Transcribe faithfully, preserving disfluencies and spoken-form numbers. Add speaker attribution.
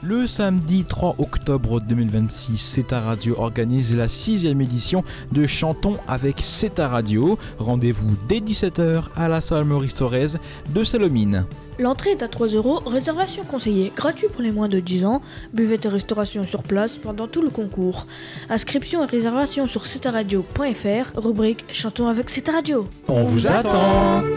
Speaker 1: Le samedi trois octobre deux mille vingt-six, Ceta Radio organise la sixième édition de Chantons avec Ceta Radio. Rendez-vous dès dix-sept heures à la salle Maurice Thorez de Salomine.
Speaker 2: L'entrée est à trois euros, réservation conseillée, gratuit pour les moins de dix ans, buvette et restauration sur place pendant tout le concours. Inscription et réservation sur ceta radio point f r, rubrique Chantons avec Ceta Radio.
Speaker 1: On vous attend.